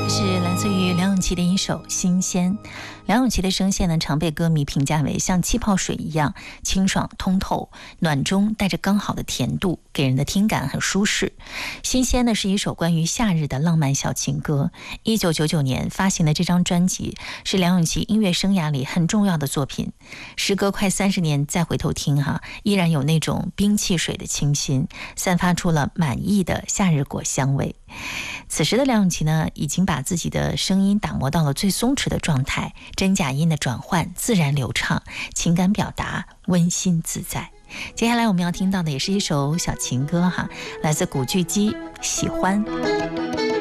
是来自于梁咏琪的一首《新鲜》。梁咏琪的声线呢，常被歌迷评价为像气泡水一样清爽通透，暖中带着刚好的甜度，给人的听感很舒适。《新鲜》呢是一首关于夏日的浪漫小情歌。1999年发行的这张专辑是梁咏琪音乐生涯里很重要的作品。时隔快30年再回头听依然有那种冰汽水的清新，散发出了满意的夏日果香味。此时的梁咏琪呢，已经把自己的声音打磨到了最松弛的状态，真假音的转换自然流畅，情感表达温馨自在。接下来我们要听到的也是一首小情歌来自古巨基《喜欢》。